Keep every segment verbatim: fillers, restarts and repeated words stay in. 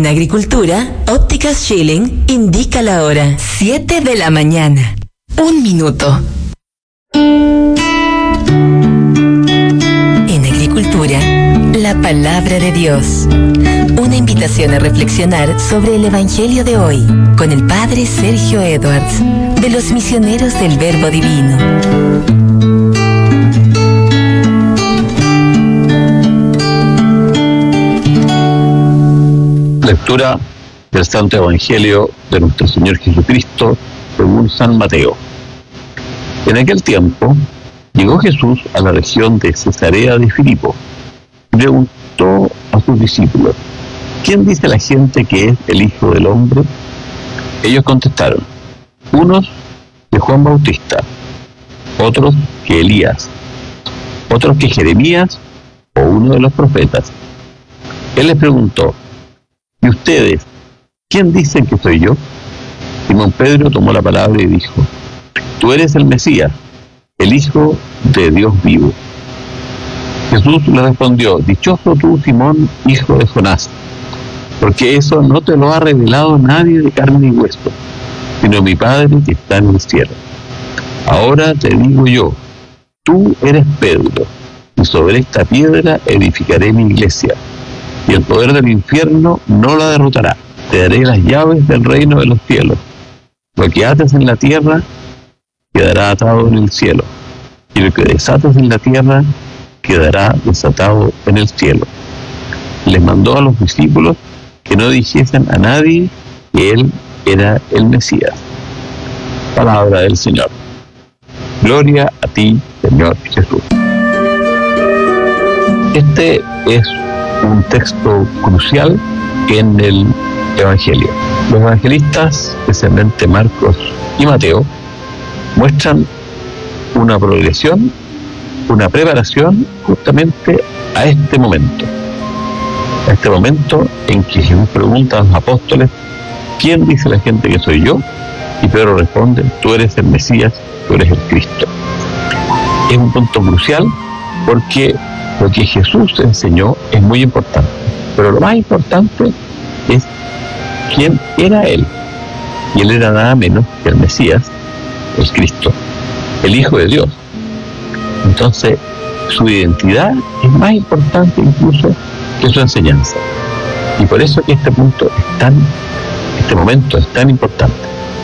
En agricultura, Ópticas Schilling indica la hora. siete de la mañana. Un minuto. En agricultura, la palabra de Dios. Una invitación a reflexionar sobre el Evangelio de hoy con el Padre Sergio Edwards, de los Misioneros del Verbo Divino. Lectura del Santo Evangelio de nuestro Señor Jesucristo según San Mateo. En aquel tiempo llegó Jesús a la región de Cesarea de Filipo y preguntó a sus discípulos: ¿quién dice la gente que es el Hijo del Hombre? Ellos contestaron: unos que Juan Bautista, otros que Elías, otros que Jeremías o uno de los profetas. Él les preguntó: ¿y ustedes, quién dicen que soy yo? Simón Pedro tomó la palabra y dijo: tú eres el Mesías, el Hijo de Dios vivo. Jesús le respondió: dichoso tú, Simón, hijo de Jonás, porque eso no te lo ha revelado nadie de carne y hueso, sino mi Padre que está en el cielo. Ahora te digo yo, tú eres Pedro, y sobre esta piedra edificaré mi iglesia, y el poder del infierno no la derrotará. Te daré las llaves del reino de los cielos. Lo que ates en la tierra quedará atado en el cielo, y lo que desates en la tierra quedará desatado en el cielo. Les mandó a los discípulos que no dijesen a nadie que él era el Mesías. Palabra del Señor. Gloria a ti, Señor Jesús. Este es un texto crucial en el Evangelio. Los evangelistas, especialmente Marcos y Mateo, muestran una progresión, una preparación justamente a este momento. A este momento en que Jesús pregunta a los apóstoles: ¿quién dice la gente que soy yo? Y Pedro responde: tú eres el Mesías, tú eres el Cristo. Es un punto crucial porque lo que Jesús enseñó es muy importante, pero lo más importante es quién era Él. Y Él era nada menos que el Mesías, el Cristo, el Hijo de Dios. Entonces, su identidad es más importante incluso que su enseñanza. Y por eso que este punto es tan, este momento es tan importante.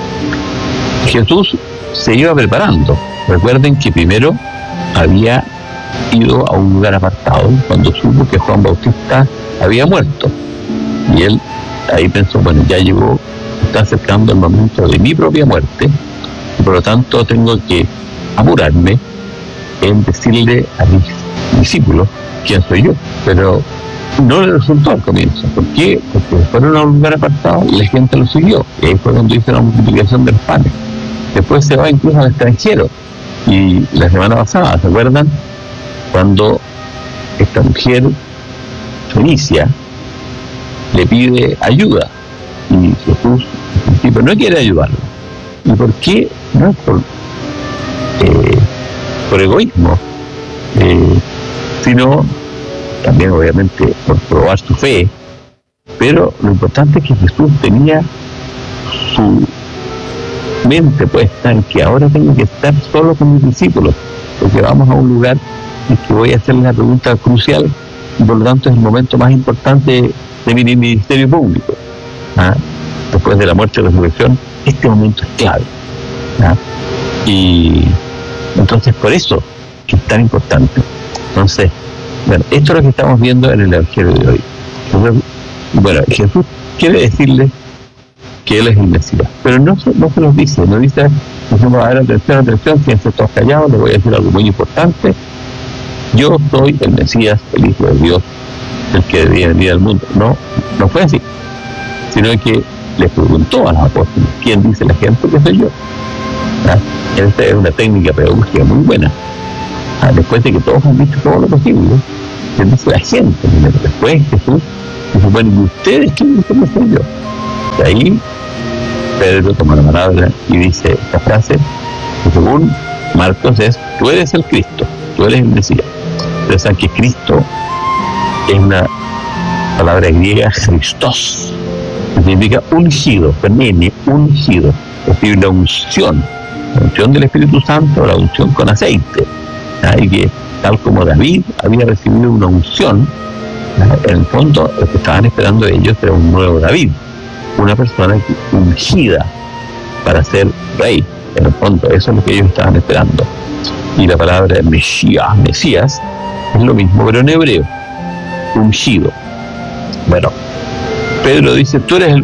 Jesús se iba preparando. Recuerden que primero había ido a un lugar apartado cuando supo que Juan Bautista había muerto. Y él ahí pensó: bueno, ya llegó, está acercando el momento de mi propia muerte, y por lo tanto tengo que apurarme en decirle a mis discípulos quién soy yo. Pero no le resultó al comienzo. ¿Por qué? Porque fueron a un lugar apartado y la gente lo siguió. Y ahí fue cuando hizo la multiplicación de los panes. Después se va incluso al extranjero. Y la semana pasada, ¿se acuerdan? Cuando esta mujer fenicia le pide ayuda y Jesús en principio no quiere ayudarlo. ¿Y por qué? No es por, eh, por egoísmo, eh, sino también obviamente por probar su fe. Pero lo importante es que Jesús tenía su mente puesta en que ahora tengo que estar solo con mis discípulos, porque vamos a un lugar en que voy a hacerles la pregunta crucial, y por lo tanto es el momento más importante de mi ministerio público. ¿Ah? Después de la muerte y la resurrección, este momento es clave. ¿Ah? Y entonces por eso que es tan importante. Entonces, bueno, esto es lo que estamos viendo en el Evangelio de hoy. Entonces, bueno, Jesús quiere decirle que Él es el Mesías, pero no se, no se los dice, no dice: decimos, a ver, atención, atención, quédense todos callados, les voy a decir algo muy importante. Yo soy el Mesías, el Hijo de Dios, el que debía venir al mundo. No, no fue así, sino que les preguntó a los apóstoles: ¿quién dice la gente que soy yo? ¿Ah? Esta es una técnica pedagógica muy buena. ¿Ah? Después de que todos han dicho todo lo posible, ¿quién dice la gente? Después Jesús dice: bueno, ¿y ustedes quién dicen que soy yo? De ahí Pedro toma la palabra y dice esta frase, que según Marcos es: tú eres el Cristo, tú eres el Mesías. Ustedes saben que Cristo es una palabra griega, Christos, que significa ungido, con N, ungido. Es decir, la unción, la unción del Espíritu Santo, la unción con aceite. ¿Ah? Y que tal como David había recibido una unción, ¿ah? En el fondo lo que estaban esperando ellos era un nuevo David, una persona ungida para ser rey. En el fondo eso es lo que ellos estaban esperando. Y la palabra Mesías, Mesías es lo mismo, pero en hebreo, ungido. Bueno, Pedro dice, tú eres el,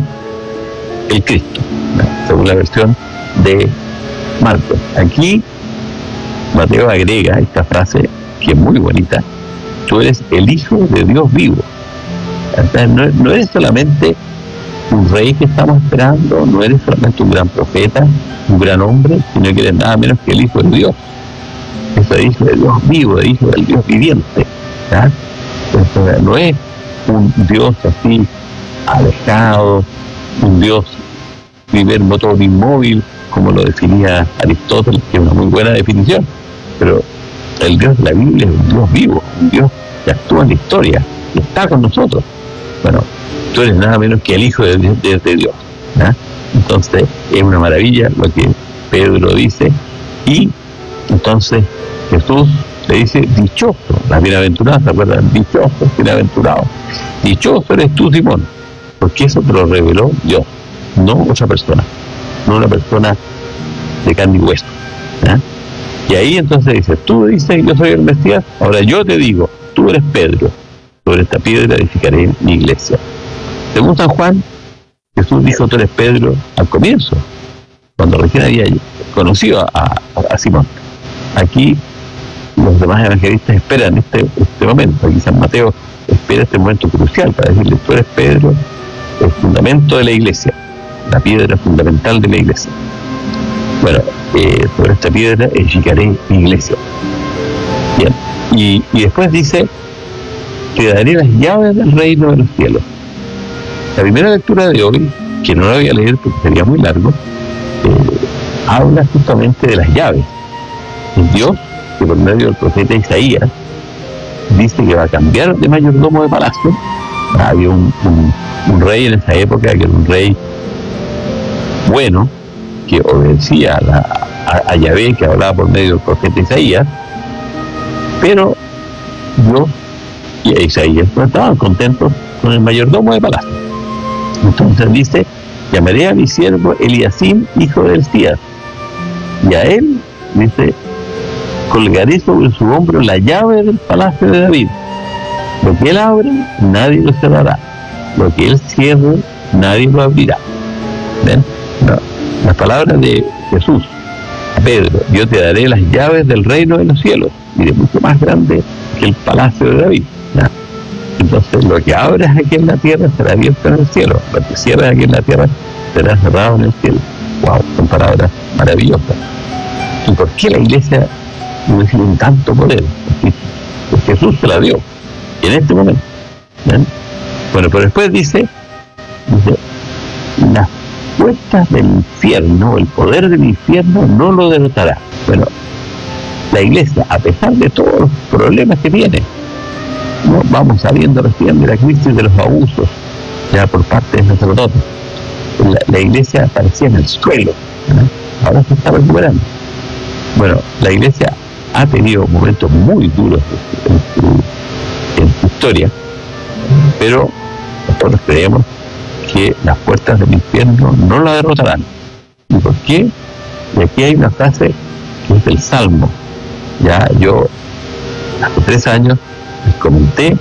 el Cristo, ¿no? Según la versión de Marcos. Aquí Mateo agrega esta frase que es muy bonita: tú eres el Hijo de Dios vivo. Entonces, no, no eres solamente un rey que estamos esperando, no eres solamente un gran profeta, un gran hombre, sino que eres nada menos que el Hijo de Dios. Es el Hijo de Dios vivo, el Hijo del Dios viviente. ¿Ya? Entonces, no es un Dios así alejado, un Dios viver motor inmóvil, como lo definía Aristóteles, que es una muy buena definición. Pero el Dios de la Biblia es un Dios vivo, un Dios que actúa en la historia, que está con nosotros. Bueno, tú eres nada menos que el Hijo de, de, de Dios. ¿Ya? Entonces, es una maravilla lo que Pedro dice. Y entonces Jesús le dice, dichoso, las bienaventuradas, ¿se acuerdan? Dichoso, bienaventurado. Dichoso eres tú, Simón, porque eso te lo reveló Dios, no otra persona, no una persona de carne y hueso. ¿Ya? Y ahí entonces dice, tú dices, yo soy el Mesías, ahora yo te digo, tú eres Pedro, sobre esta piedra edificaré mi iglesia. Según San Juan, Jesús dijo, tú eres Pedro al comienzo, cuando recién había conocido a, a, a Simón. Aquí los demás evangelistas esperan este, este momento. Aquí San Mateo espera este momento crucial para decirle, tú eres Pedro, el fundamento de la iglesia, la piedra fundamental de la iglesia. Bueno, eh, sobre esta piedra edificaré mi iglesia. Bien, y, y después dice, te daré las llaves del reino de los cielos. La primera lectura de hoy, que no la voy a leer porque sería muy largo, eh, habla justamente de las llaves. Es Dios que por medio del profeta Isaías dice que va a cambiar de mayordomo de palacio. Había un, un, un rey en esa época que era un rey bueno, que obedecía a, la, a, a Yahvé, que hablaba por medio del profeta Isaías, pero Dios y Isaías no estaban contentos con el mayordomo de palacio. Entonces dice, llamaré a mi siervo Eliasim, hijo de Hilcías, y a él, dice, colgaré sobre su hombro la llave del palacio de David. Lo que él abre, nadie lo cerrará. Lo que él cierre, nadie lo abrirá. ¿Ven? No. Las palabras de Jesús a Pedro, yo te daré las llaves del reino de los cielos, y de mucho más grande que el palacio de David. ¿No? Entonces, lo que abres aquí en la tierra será abierto en el cielo. Lo que cierras aquí en la tierra será cerrado en el cielo. Wow, son palabras maravillosas. ¿Y por qué la iglesia no tiene tanto poder? Porque, porque Jesús se la dio en este momento. ¿Ven? Bueno, pero después dice, dice, las puertas del infierno, el poder del infierno no lo derrotará. Bueno, la iglesia, a pesar de todos los problemas que tiene, ¿no? Vamos sabiendo recién de la crisis de los abusos ya por parte de los sacerdotes. La, la iglesia aparecía en el suelo, ¿no? Ahora se está recuperando. Bueno, la iglesia ha tenido momentos muy duros en su, en su historia, pero nosotros creemos que las puertas del infierno no la derrotarán. ¿Y por qué? Y aquí hay una frase que es del Salmo. Ya yo hace tres años les comenté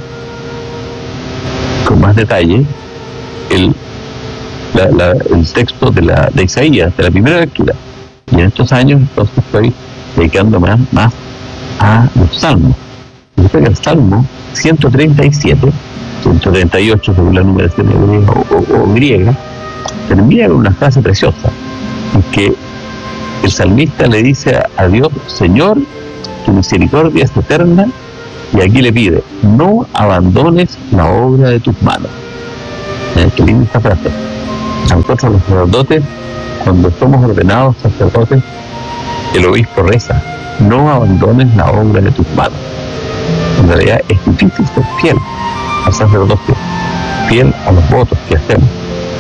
con más detalle el, la, la, el texto de, la, de Isaías, de la primera lectura. Y en estos años entonces estoy dedicando más, más a los salmos. Después el Salmo ciento treinta y siete, ciento treinta y ocho según la numeración hebrea o, o, o griega, termina con una frase preciosa, en que el salmista le dice a, a Dios, Señor, tu misericordia es eterna, y aquí le pide, no abandones la obra de tus manos. ¿Eh? Qué linda esta frase. A nosotros los sacerdotes, cuando somos ordenados sacerdotes, el obispo reza, no abandones la obra de tus manos. En realidad es difícil ser fiel al sacerdocio, fiel a los votos que hacemos.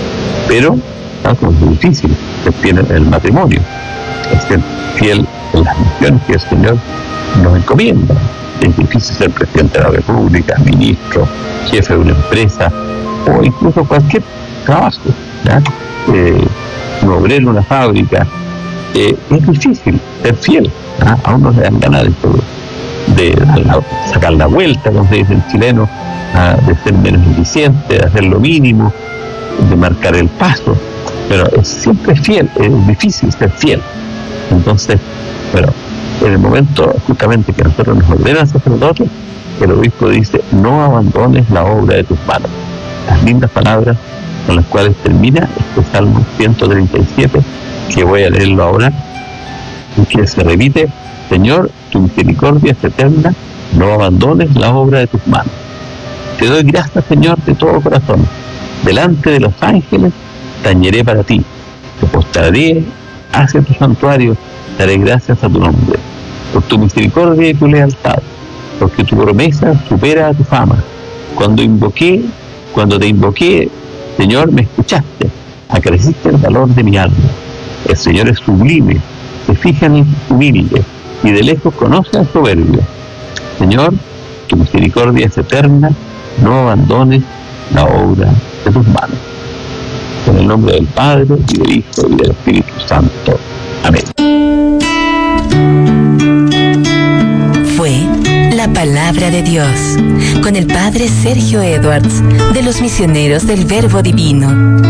Pero ¿no? Es difícil ser fiel en el matrimonio, es ser fiel en las misiones que el Señor nos encomienda. Es difícil ser presidente de la República, ministro, jefe de una empresa o incluso cualquier trabajo, ¿ya? Eh, un obrero en una fábrica. Eh, es difícil ser fiel, ¿ah? A uno le dan ganas de, de, de la, sacar la vuelta, como se dice en chileno, ¿ah? De ser menos eficiente, de hacer lo mínimo, de marcar el paso, pero es siempre fiel, es difícil ser fiel. Entonces, bueno, en el momento justamente que nosotros nos ordenan sacerdotes, el obispo dice: no abandones la obra de tus manos. Las lindas palabras con las cuales termina este Salmo ciento treinta y siete, que voy a leerlo ahora, y que se repite: Señor, tu misericordia es eterna, no abandones la obra de tus manos. Te doy gracias, Señor, de todo corazón. Delante de los ángeles tañeré para ti, te postraré hacia tu santuario, daré gracias a tu nombre, por tu misericordia y tu lealtad, porque tu promesa supera a tu fama. Cuando invoqué, cuando te invoqué, Señor, me escuchaste, acreciste el valor de mi alma. El Señor es sublime, se fija en el humilde y de lejos conoce al soberbio. Señor, tu misericordia es eterna, no abandones la obra de tus manos. En el nombre del Padre, y del Hijo, y del Espíritu Santo. Amén. Fue la palabra de Dios, con el Padre Sergio Edwards, de los Misioneros del Verbo Divino.